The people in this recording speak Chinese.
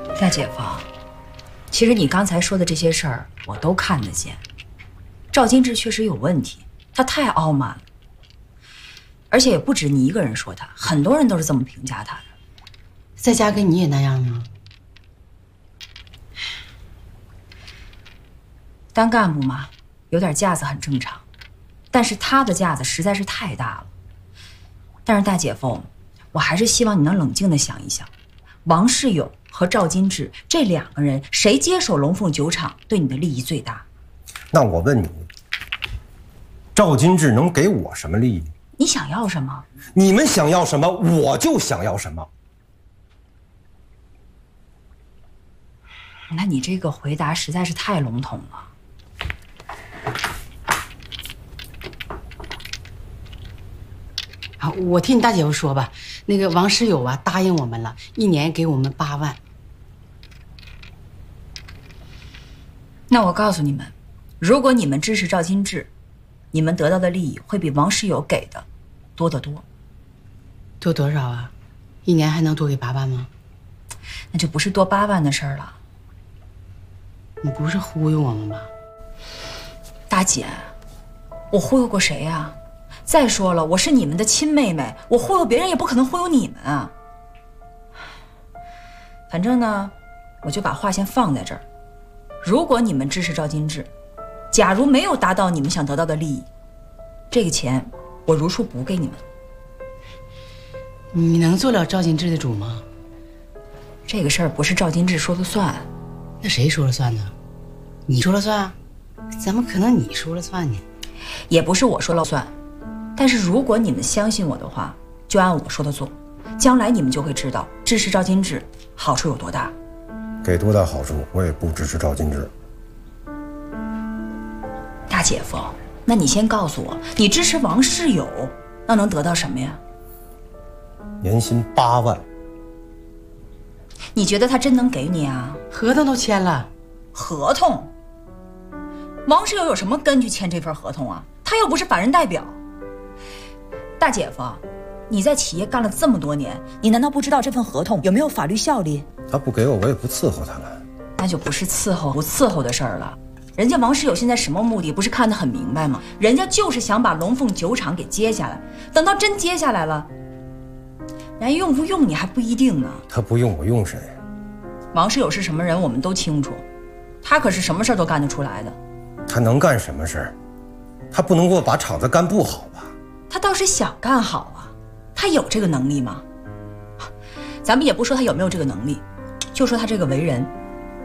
大姐夫，其实你刚才说的这些事儿我都看得见。赵金志确实有问题，他太傲慢了，而且也不止你一个人说他，很多人都是这么评价他的。 在家跟你也那样吗？ 当干部嘛，有点架子很正常，但是他的架子实在是太大了。但是大姐夫，我还是希望你能冷静地想一想，王世友和赵金志这两个人，谁接手龙凤酒厂对你的利益最大？ 那我问你，赵金志能给我什么利益？ 你想要什么？ 你们想要什么，我就想要什么。 那你这个回答实在是太笼统了。 啊，我替你大姐夫说吧，那个王世友啊答应我们了，1年给我们8万。 那我告诉你们，如果你们支持赵金志，你们得到的利益会比王世友给的多得多。 多多少啊？1年还能多给8万吗？ 那就不是多8万的事儿了。 你不是忽悠我们吧？ 大姐，我忽悠过谁呀？再说了，我是你们的亲妹妹，我忽悠别人也不可能忽悠你们啊。反正呢，我就把话先放在这儿。如果你们支持赵金志，假如没有达到你们想得到的利益，这个钱我如数补给你们。 你能做了赵金志的主吗？ 这个事儿不是赵金志说了算。 那谁说了算呢？你说了算？怎么可能你说了算呢？ 也不是我说了算，但是如果你们相信我的话，就按我说的做，将来你们就会知道支持赵金志好处有多大。 给多大好处，我也不支持赵金志。 大姐夫，那你先告诉我，你支持王世友，那能得到什么呀？ 年薪8万。 你觉得他真能给你啊？ 合同都签了。 合同？王世友有什么根据签这份合同啊？他又不是法人代表。大姐夫，你在企业干了这么多年，你难道不知道这份合同有没有法律效力？ 他不给我，我也不伺候他了。 那就不是伺候不伺候的事儿了。人家王世友现在什么目的，不是看得很明白吗？人家就是想把龙凤酒厂给接下来，等到真接下来了，人家用不用你还不一定呢。 他不用我用谁？ 王世友是什么人我们都清楚，他可是什么事儿都干得出来的。 他能干什么事儿？他不能给我把厂子干不好吧？ 他倒是想干好啊，他有这个能力吗？咱们也不说他有没有这个能力，就说他这个为人，